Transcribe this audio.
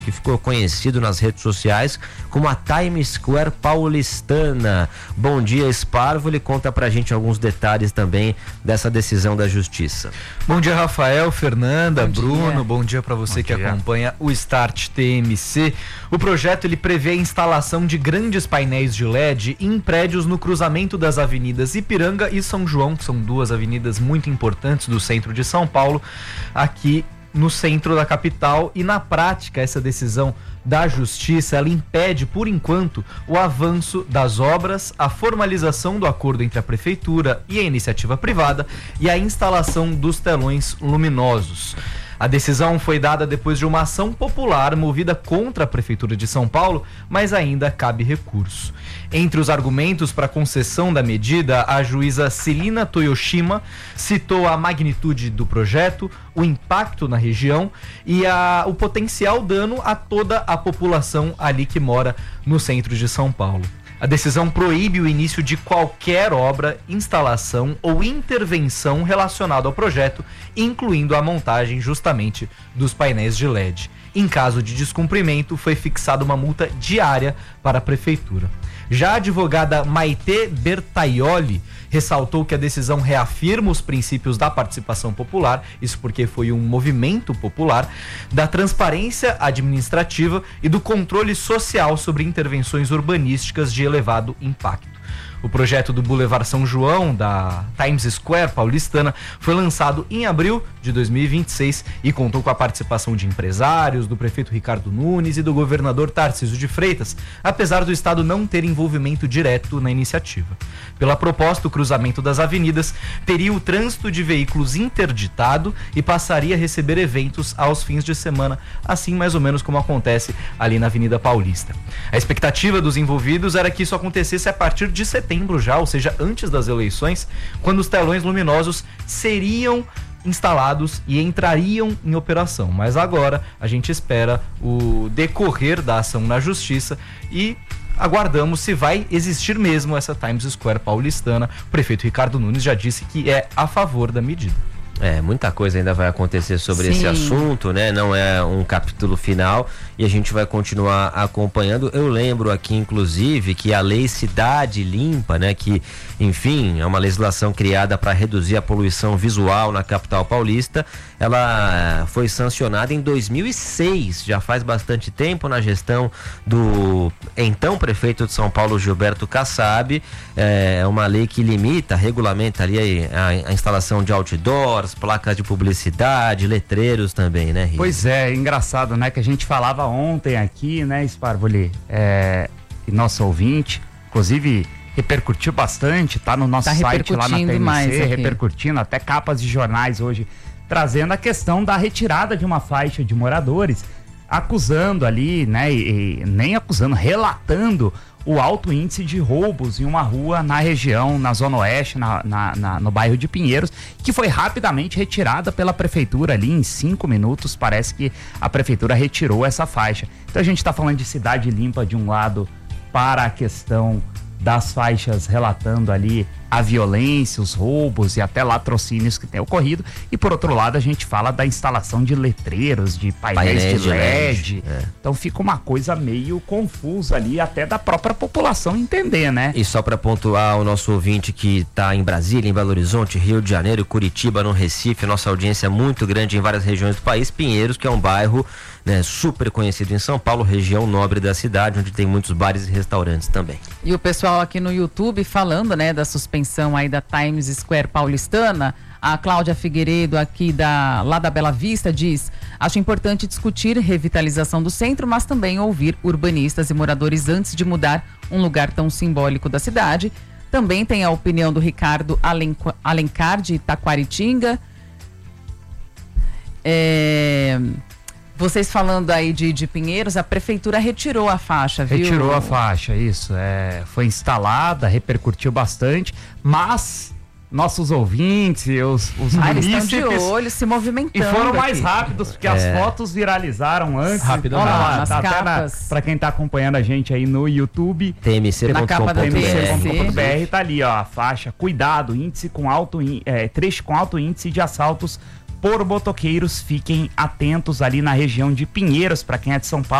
que ficou conhecido nas redes sociais como a Times Square paulistana. Bom dia, Esparvo. Ele conta pra gente alguns detalhes também dessa decisão da Justiça. Bom dia, Rafael, Fernanda, Bruno. Bom dia para você que acompanha o Start TMC. O projeto ele prevê a instalação de grandes painéis de LED em prédios no cruzamento das avenidas Ipiranga e São João, que são duas avenidas muito importantes do centro de São Paulo, aqui no centro da capital. E na prática essa decisão da Justiça ela impede por enquanto o avanço das obras, a formalização do acordo entre a prefeitura e a iniciativa privada e a instalação dos telões luminosos. A decisão foi dada depois de uma ação popular movida contra a Prefeitura de São Paulo, mas ainda cabe recurso. Entre os argumentos para a concessão da medida, a juíza Celina Toyoshima citou a magnitude do projeto, o impacto na região e o potencial dano a toda a população ali que mora no centro de São Paulo. A decisão proíbe o início de qualquer obra, instalação ou intervenção relacionada ao projeto, incluindo a montagem justamente dos painéis de LED. Em caso de descumprimento, foi fixada uma multa diária para a prefeitura. Já a advogada Maite Bertaioli ressaltou que a decisão reafirma os princípios da participação popular, isso porque foi um movimento popular, da transparência administrativa e do controle social sobre intervenções urbanísticas de elevado impacto. O projeto do Boulevard São João, da Times Square paulistana, foi lançado em abril de 2026 e contou com a participação de empresários, do prefeito Ricardo Nunes e do governador Tarcísio de Freitas, apesar do estado não ter envolvimento direto na iniciativa. Pela proposta, o cruzamento das avenidas teria o trânsito de veículos interditado e passaria a receber eventos aos fins de semana, assim mais ou menos como acontece ali na Avenida Paulista. A expectativa dos envolvidos era que isso acontecesse a partir de setembro já, ou seja, antes das eleições, quando os telões luminosos seriam instalados e entrariam em operação. Mas agora a gente espera o decorrer da ação na Justiça e aguardamos se vai existir mesmo essa Times Square paulistana. O prefeito Ricardo Nunes já disse que é a favor da medida. Muita coisa ainda vai acontecer sobre esse assunto, né? Não é um capítulo final e a gente vai continuar acompanhando. Eu lembro aqui, inclusive, que a Lei Cidade Limpa, né? Que, enfim, é uma legislação criada para reduzir a poluição visual na capital paulista. Ela foi sancionada em 2006, já faz bastante tempo, na gestão do então prefeito de São Paulo, Gilberto Kassab. É uma lei que limita, regulamenta ali a instalação de outdoors, placas de publicidade, letreiros também, né, Rio? Pois é, engraçado, né, que a gente falava ontem aqui, né, Sparvoli, e nosso ouvinte, inclusive repercutiu bastante, tá no nosso site lá na TMC, repercutindo, até capas de jornais hoje, trazendo a questão da retirada de uma faixa de moradores, acusando ali, né, e nem acusando, relatando o alto índice de roubos em uma rua na região, na Zona Oeste, no bairro de Pinheiros, que foi rapidamente retirada pela prefeitura ali em 5 minutos. Parece que a prefeitura retirou essa faixa. Então a gente está falando de cidade limpa de um lado para a questão das faixas relatando ali a violência, os roubos e até latrocínios que tem ocorrido, e por outro lado a gente fala da instalação de letreiros, de painéis de LED. Então fica uma coisa meio confusa ali, até da própria população entender, né? E só para pontuar o nosso ouvinte que está em Brasília, em Belo Horizonte, Rio de Janeiro, Curitiba, no Recife, nossa audiência é muito grande em várias regiões do país. Pinheiros, que é um bairro, né, super conhecido em São Paulo, região nobre da cidade, onde tem muitos bares e restaurantes também. E o pessoal aqui no YouTube falando, né, da suspensão aí da Times Square paulistana. A Cláudia Figueiredo aqui lá da Bela Vista diz: acho importante discutir revitalização do centro, mas também ouvir urbanistas e moradores antes de mudar um lugar tão simbólico da cidade. Também tem a opinião do Ricardo Alencar de Taquaritinga. Vocês falando aí de Pinheiros, a prefeitura retirou a faixa, viu? Retirou a faixa, isso. Foi instalada, repercutiu bastante, mas nossos ouvintes, os eles estão de olho, se movimentando. E foram mais rápidos, porque as fotos viralizaram antes. Rápido, tá até pra quem tá acompanhando a gente aí no YouTube, na capa da tmc.com.br, tá ali, ó, a faixa, cuidado, trecho com alto índice de assaltos por motoqueiros. Fiquem atentos ali na região de Pinheiros, para quem é de São Paulo.